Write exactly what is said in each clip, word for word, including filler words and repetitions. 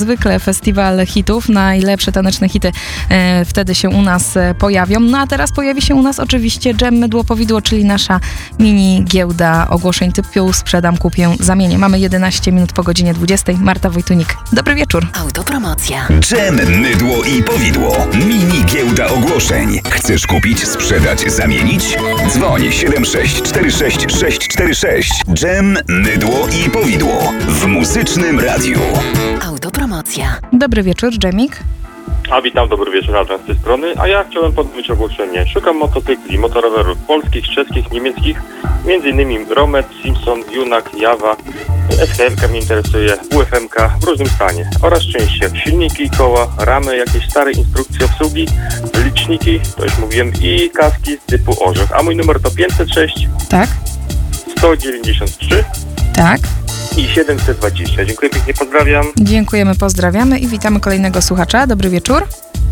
Zwykle festiwal hitów, najlepsze taneczne hity e, wtedy się u nas e, pojawią. No a teraz pojawi się u nas oczywiście Dżem, Mydło, Powidło, czyli nasza mini giełda ogłoszeń typu sprzedam, kupię, zamienię. Mamy jedenaście minut po godzinie dwudziestej. Marta Wojtunik. Dobry wieczór. Autopromocja. Dżem, Mydło i Powidło. Mini giełda ogłoszeń. Chcesz kupić, sprzedać, zamienić? Dzwoń siedem sześć cztery sześć sześć cztery sześć. Dżem, Mydło i Powidło. W Muzycznym Radiu. Autopromocja. Dobry wieczór, Dżemik. A witam, dobry wieczór, Adrian z tej strony, a ja chciałem podjąć ogłoszenie. Szukam motocykli, motorowerów polskich, czeskich, niemieckich, między innymi Romet, Simpson, Junak, Jawa, S H M mnie interesuje, U F M K w różnym stanie oraz części jak silniki, koła, ramy, jakieś stare instrukcje obsługi, liczniki, to już mówiłem, i kaski typu orzech. A mój numer to pięćset sześć, Tak, sto dziewięćdziesiąt trzy tak. i siedemset dwadzieścia. Dziękuję pięknie, pozdrawiam. Dziękujemy, pozdrawiamy i witamy kolejnego słuchacza. Dobry wieczór.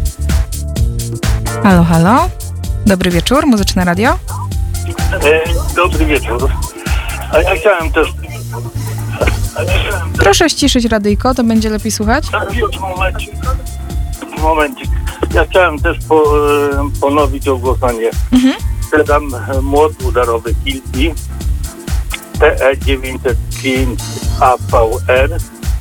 Halo, halo. Dobry wieczór, Muzyczne Radio. E, dobry wieczór. A ja chciałem też... Proszę ściszyć radyjko, to będzie lepiej słuchać. Momencik. Momencik. Ja chciałem też po, e, ponowić ogłoszenie. Mhm. Sprzedam młot udarowy Kilti T E dziewięćset pięć A V R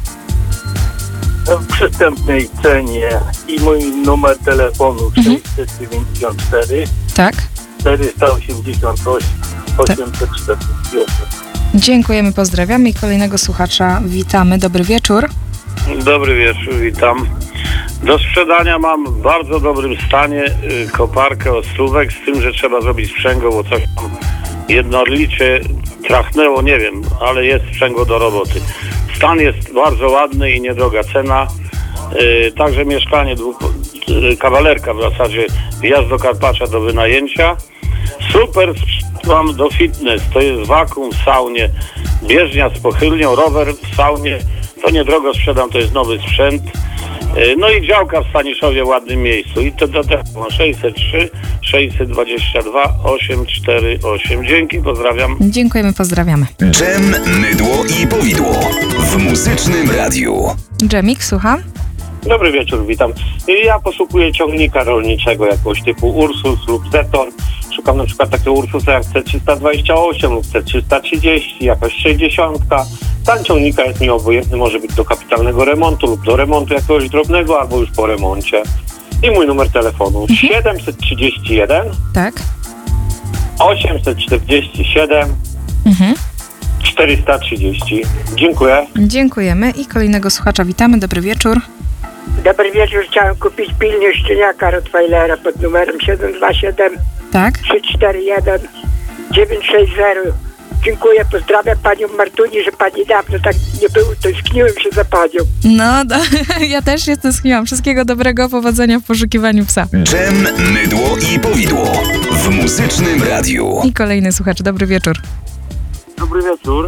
w przystępnej cenie i mój numer telefonu Mhm. sześćset dziewięćdziesiąt cztery Tak. czterysta osiemdziesiąt osiem osiemset czterdzieści osiem. Dziękujemy, pozdrawiamy i kolejnego słuchacza witamy. Dobry wieczór. Dobry wieczór, witam. Do sprzedania mam w bardzo dobrym stanie y, koparkę ostrówek, z tym, że trzeba zrobić sprzęgło, bo coś tam jednolicie trachnęło, nie wiem, ale jest sprzęgło do roboty. Stan jest bardzo ładny i niedroga cena. Y, także mieszkanie, dwu, y, kawalerka w zasadzie, wjazd do Karpacza do wynajęcia. Super mam do fitness, to jest wakum w saunie, bieżnia z pochylnią, rower w saunie, to niedrogo sprzedam, to jest nowy sprzęt. No i działka w Staniszowie w ładnym miejscu. I to do tego sześćset trzy sześćset dwadzieścia dwa osiemset czterdzieści osiem. Dzięki, pozdrawiam. Dziękujemy, pozdrawiamy. Dżem, Mydło i Powidło. W Muzycznym Radiu. Dżemik, słucham. Dobry wieczór, witam. Ja poszukuję ciągnika rolniczego jakiegoś typu Ursus lub Zetor. Szukam na przykład takiego Ursusa jak C trzysta dwadzieścia osiem lub C trzysta trzydzieści, jakaś sześćdziesiąt. Stan ciągnika jest mi obojętny, może być do kapitalnego remontu lub do remontu jakiegoś drobnego, albo już po remoncie. I mój numer telefonu Mhm. siedemset trzydzieści jeden Tak. osiemset czterdzieści siedem Mhm. czterysta trzydzieści. Dziękuję. Dziękujemy i kolejnego słuchacza witamy. Dobry wieczór. Dobry wieczór, chciałem kupić pilnie szczeniaka Rottweilera pod numerem siedem dwa siedem Tak. trzy cztery jeden dziewięć sześć zero. Dziękuję, pozdrawiam panią Martuni, że pani dawno tak nie było, tęskniłem się za panią. No, do, ja też się tęskniłam. Wszystkiego dobrego, powodzenia w poszukiwaniu psa. Dżem, Mydło i Powidło. W Muzycznym Radiu. I kolejny słuchacz. Dobry wieczór. Dobry wieczór.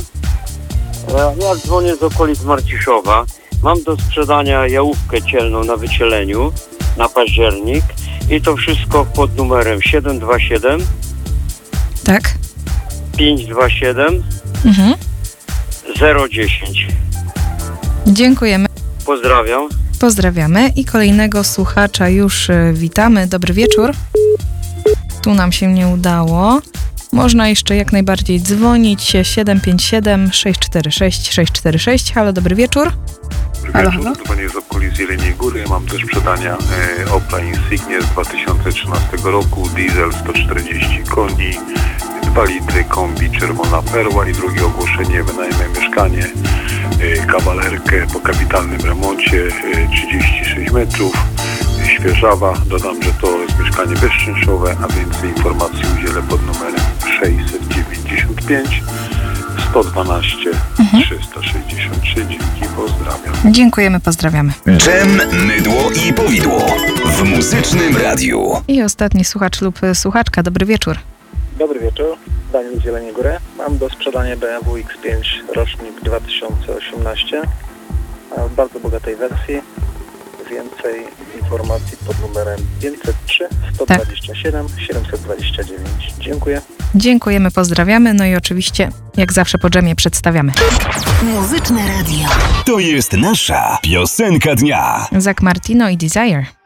Ja dzwonię z okolic Marciszowa. Mam do sprzedania jałówkę cielną na wycieleniu na październik i to wszystko pod numerem siedem dwa siedem Tak. pięć dwa siedem Mhm. zero dziesięć. Dziękujemy. Pozdrawiam. Pozdrawiamy i kolejnego słuchacza już y, witamy. Dobry wieczór. Tu nam się nie udało. Można jeszcze jak najbardziej dzwonić. siedem pięć siedem sześć cztery sześć sześć cztery sześć. Halo, dobry wieczór. Halo, halo. To jest z okolic Jeleniej Góry. Mam do sprzedania e, Opla Insignia z dwa tysiące trzynastego roku. Diesel sto czterdzieści koni, dwa litry kombi Czerwona Perła i drugie ogłoszenie, wynajmę mieszkanie, e, kawalerkę po kapitalnym remoncie, e, trzydzieści sześć metrów, e, świeżawa. Dodam, że to jest mieszkanie bezczynszowe, a więcej informacji udzielę pod numerem sześćset dziewięćdziesiąt pięć sto dwanaście Mhm. trzysta sześćdziesiąt trzy. Dzięki, pozdrawiam. Dziękujemy, pozdrawiamy. Dżem, Mydło i Powidło. W Muzycznym Radiu. I ostatni słuchacz lub słuchaczka. Dobry wieczór. Dobry wieczór, Daniel z Jeleniej Góry. Mam do sprzedania B M W X pięć rocznik dwa tysiące osiemnaście w bardzo bogatej wersji. Więcej informacji pod numerem pięćset trzy sto dwadzieścia siedem siedemset dwadzieścia dziewięć. Dziękuję. Dziękujemy, pozdrawiamy, no i oczywiście jak zawsze po dżemie przedstawiamy. Muzyczne radio. To jest nasza piosenka dnia. Zach Martino i Desire.